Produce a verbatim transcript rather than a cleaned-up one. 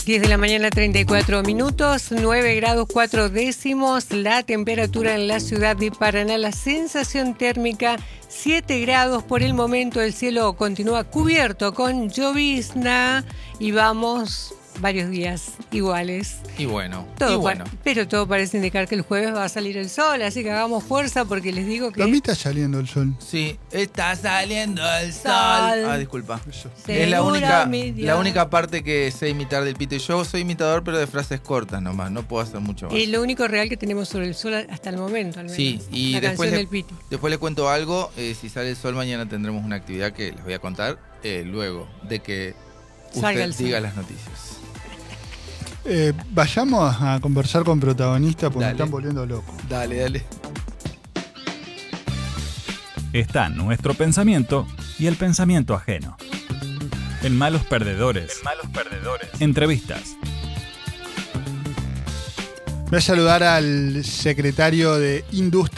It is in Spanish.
diez de la mañana, treinta y cuatro minutos, nueve grados cuatro décimos, la temperatura en la ciudad de Paraná, la sensación térmica siete grados por el momento, el cielo continúa cubierto con llovizna y vamos varios días iguales. Y bueno, todo y bueno. Pa- pero todo parece indicar que el jueves va a salir el sol, así que hagamos fuerza porque les digo que... A mí está saliendo el sol. Sí, está saliendo el sol. Sol. Ah, disculpa. Eso. Es la Seguro, única, mi Dios. la única parte que sé imitar del Pito. Y yo soy imitador, pero de frases cortas nomás. No puedo hacer mucho más. Es lo único real que tenemos sobre el sol hasta el momento, al menos. Sí, y la después canción le, del Piti. después le cuento algo. Eh, si sale el sol, mañana tendremos una actividad que les voy a contar eh, luego de que Salga usted el sol. diga las noticias. Eh, vayamos a conversar con protagonistas porque me Dale. están volviendo loco. Dale, dale. Está nuestro pensamiento y el pensamiento ajeno. En Malos Perdedores. En Malos Perdedores. Entrevistas. Voy a saludar al secretario de Industria